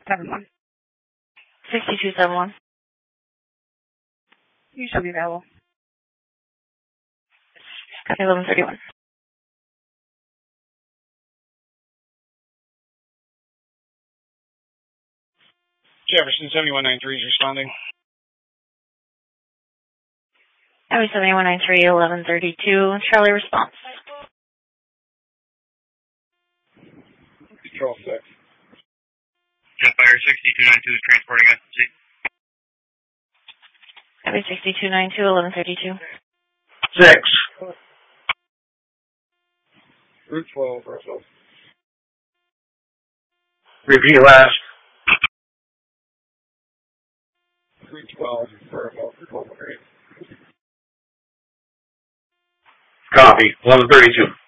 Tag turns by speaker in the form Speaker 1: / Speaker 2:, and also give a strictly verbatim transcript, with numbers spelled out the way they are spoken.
Speaker 1: seven one.
Speaker 2: sixty-two seventy-one.
Speaker 1: You should be available.
Speaker 2: Okay, eleven thirty-one.
Speaker 3: Jefferson seventy-one ninety-three is responding.
Speaker 2: Highway seventy-one ninety-three, eleven thirty-two. Charlie response.
Speaker 3: Control six.
Speaker 4: Jetfire sixty-two ninety-two is transporting S M C.
Speaker 2: Highway sixty-two ninety-two, eleven thirty-two.
Speaker 5: Six.
Speaker 3: Route twelve, Russell.
Speaker 5: Repeat last.
Speaker 3: Route twelve, Russell.
Speaker 5: Copy. eleven thirty-two.